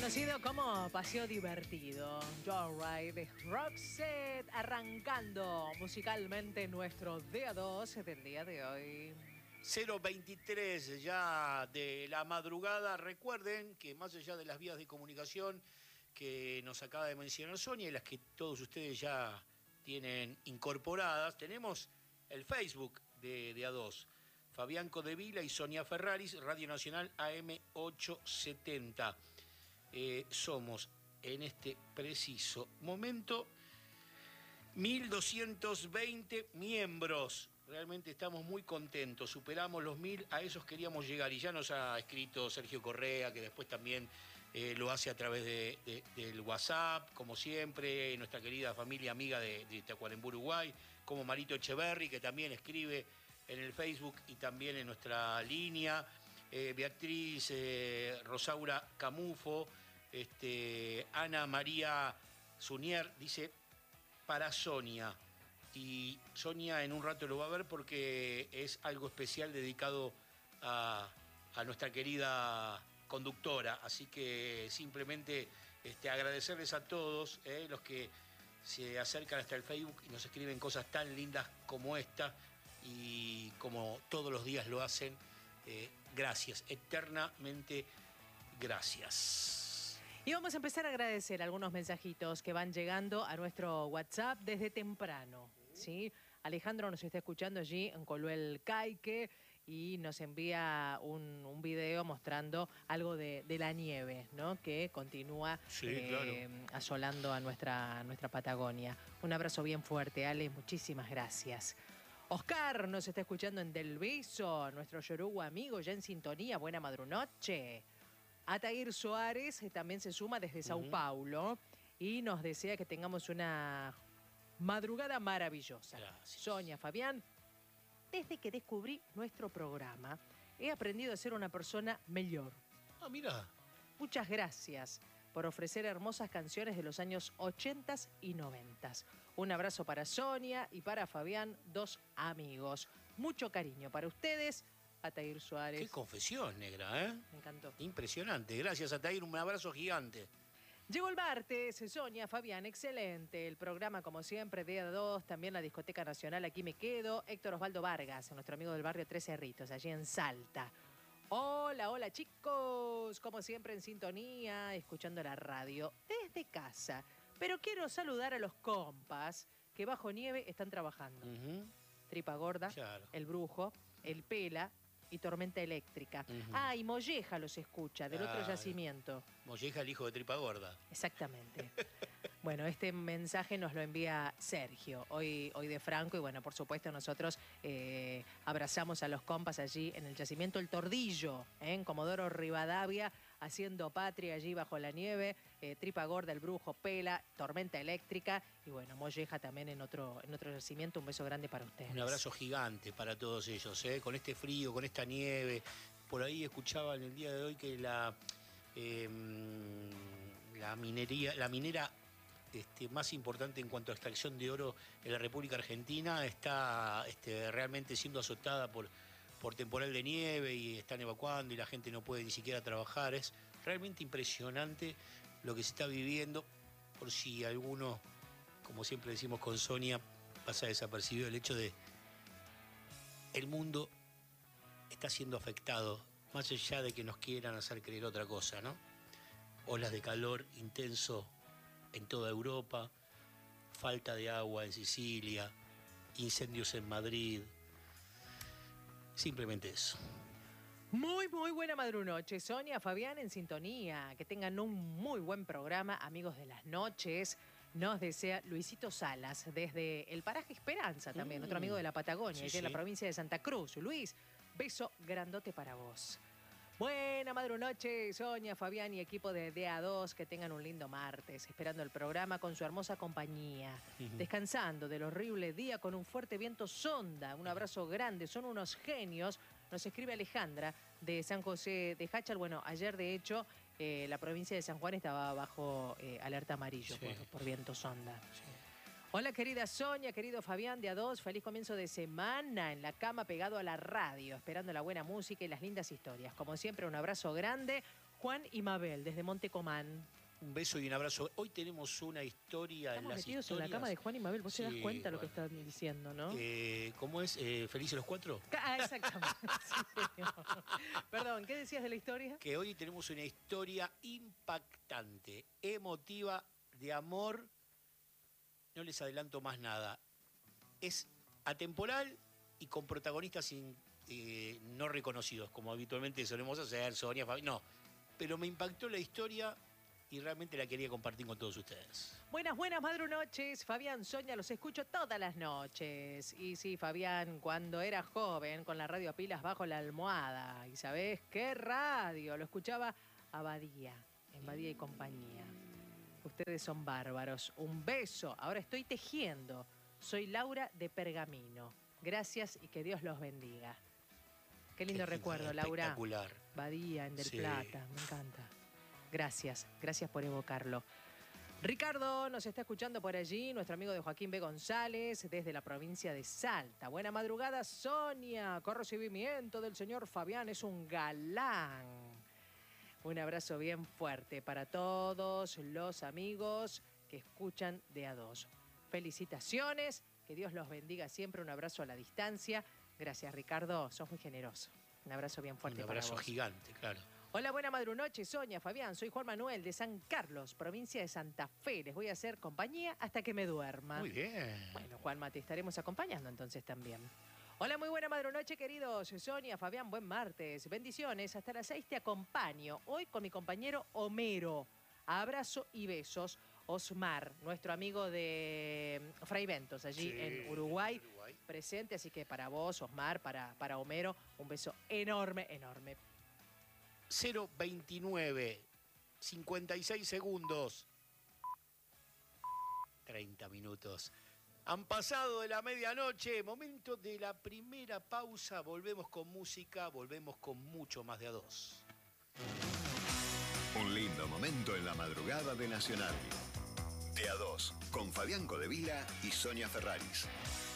Conocido como Paseo Divertido, Joyride, Roxette, arrancando musicalmente nuestro día 2 del día de hoy. 0:23 ya de la madrugada. Recuerden que más allá de las vías de comunicación que nos acaba de mencionar Sonia y las que todos ustedes ya tienen incorporadas, tenemos el Facebook de A2. Fabián Codevila y Sonia Ferraris, Radio Nacional AM 870. Somos en este preciso momento 1220 miembros. Realmente estamos muy contentos, superamos los 1000, a esos queríamos llegar y ya nos ha escrito Sergio Correa, que después también lo hace a través del WhatsApp, como siempre, nuestra querida familia amiga de Tacuarembó, Uruguay, como Marito Echeverry, que también escribe en el Facebook y también en nuestra línea, Beatriz Rosaura Camufo, Ana María Sunier, dice para Sonia. Y Sonia en un rato lo va a ver porque es algo especial dedicado a nuestra querida conductora. Así que simplemente agradecerles a todos los que se acercan hasta el Facebook y nos escriben cosas tan lindas como esta y como todos los días lo hacen. Gracias, eternamente gracias. Y vamos a empezar a agradecer algunos mensajitos que van llegando a nuestro WhatsApp desde temprano, ¿sí? Alejandro nos está escuchando allí en Coluel Caique y nos envía un video mostrando algo de la nieve, ¿no? Que continúa claro, asolando a nuestra Patagonia. Un abrazo bien fuerte, Ale, muchísimas gracias. Oscar nos está escuchando en Del Viso, nuestro yoruba amigo ya en sintonía, buena madrunoche. Atair Suárez también se suma desde Sao Paulo y nos desea que tengamos una madrugada maravillosa. Gracias. Sonia, Fabián, desde que descubrí nuestro programa, he aprendido a ser una persona mejor. Ah, mira. Muchas gracias por ofrecer hermosas canciones de los años 80 y 90. Un abrazo para Sonia y para Fabián, dos amigos. Mucho cariño para ustedes. Atair Suárez. Qué confesión, negra, ¿eh? Me encantó. Impresionante. Gracias, Atair. Un abrazo gigante. Llegó el martes, Sonia, Fabián, excelente. El programa, como siempre, día 2, también la Discoteca Nacional, aquí me quedo. Héctor Osvaldo Vargas, nuestro amigo del barrio Tres Cerritos, allí en Salta. Hola, hola chicos, como siempre en sintonía, escuchando la radio desde casa. Pero quiero saludar a los compas que bajo nieve están trabajando. Tripa Gorda, claro. El Brujo, El Pela y Tormenta Eléctrica. Y Molleja los escucha, del otro yacimiento. Molleja, el hijo de Tripa Gorda. Exactamente. Bueno, este mensaje nos lo envía Sergio, hoy de Franco, y bueno, por supuesto nosotros abrazamos a los compas allí en el yacimiento El Tordillo, en Comodoro Rivadavia, haciendo patria allí bajo la nieve, Tripa Gorda, El Brujo, Pela, Tormenta Eléctrica, y bueno, Molleja también en otro yacimiento. Un beso grande para ustedes. Un abrazo gigante para todos ellos, con este frío, con esta nieve. Por ahí escuchaba en el día de hoy que la minera más importante en cuanto a extracción de oro en la República Argentina está realmente siendo azotada por temporal de nieve y están evacuando y la gente no puede ni siquiera trabajar. Es realmente impresionante lo que se está viviendo. Por si alguno, como siempre decimos con Sonia, pasa desapercibido el hecho de el mundo está siendo afectado, más allá de que nos quieran hacer creer otra cosa, ¿no? Olas de calor intenso en toda Europa, falta de agua en Sicilia, incendios en Madrid. Simplemente eso. Muy buena madrunoche, Sonia, Fabián en sintonía. Que tengan un muy buen programa, amigos de las noches. Nos desea Luisito Salas, desde el paraje Esperanza también, otro amigo de la Patagonia, allá en la provincia de Santa Cruz. Luis, beso grandote para vos. Buena madrunoche, Sonia, Fabián y equipo de A2, que tengan un lindo martes, esperando el programa con su hermosa compañía, descansando del horrible día con un fuerte viento sonda. Un abrazo grande, son unos genios. Nos escribe Alejandra de San José de Jáchal. Bueno, ayer de hecho la provincia de San Juan estaba bajo alerta amarillo por viento sonda. Sí. Hola querida Sonia, querido Fabián de A2, feliz comienzo de semana en la cama pegado a la radio, esperando la buena música y las lindas historias. Como siempre, un abrazo grande. Juan y Mabel, desde Montecomán. Un beso y un abrazo. Hoy tenemos una historia Estamos en las metidos historias. en la cama de Juan y Mabel. Vos te das Sí, cuenta lo que bueno. están diciendo, ¿no? ¿Cómo es? ¿Felices los cuatro? Ah, exactamente. Sí, señor. Perdón, ¿qué decías de la historia? Que hoy tenemos una historia impactante, emotiva, de amor. No les adelanto más nada. Es atemporal y con protagonistas no reconocidos, como habitualmente solemos hacer, Sonia, Fabi. No, pero me impactó la historia y realmente la quería compartir con todos ustedes. Buenas, buenas madrunoches. Fabián, Sonia, los escucho todas las noches. Y sí, Fabián, cuando era joven, con la radio a pilas bajo la almohada. ¿Y sabés qué radio? Lo escuchaba a Badía, en Badía y compañía. Ustedes son bárbaros. Un beso. Ahora estoy tejiendo. Soy Laura de Pergamino. Gracias y que Dios los bendiga. Qué lindo recuerdo, Laura. Espectacular. Badía, en Del Sí. Plata. Me encanta. Gracias. Gracias por evocarlo. Ricardo nos está escuchando por allí, nuestro amigo de Joaquín B. González, desde la provincia de Salta. Buena madrugada, Sonia. Con recibimiento del señor Fabián, es un galán. Un abrazo bien fuerte para todos los amigos que escuchan de a dos. Felicitaciones, que Dios los bendiga siempre. Un abrazo a la distancia. Gracias, Ricardo, sos muy generoso. Un abrazo bien fuerte Un para abrazo vos. gigante, claro. Hola, buena madrunoche, Sonia, Fabián. Soy Juan Manuel de San Carlos, provincia de Santa Fe. Les voy a hacer compañía hasta que me duerma. Muy bien. Bueno, Juanma, te estaremos acompañando entonces también. Hola, muy buena madrunoche, queridos. Sonia, Fabián, buen martes. Bendiciones. Hasta las 6 te acompaño. Hoy con mi compañero Homero. Abrazo y besos. Osmar, nuestro amigo de Fray Ventos, allí Sí, en Uruguay, Uruguay. presente. Así que para vos, Osmar, para Homero, un beso enorme, enorme. 029, 56 segundos, 30 minutos. Han pasado de la medianoche, momento de la primera pausa. Volvemos con música, volvemos con mucho más de a dos. Un lindo momento en la madrugada de Nacional. De a dos, con Fabián Codevila y Sonia Ferraris.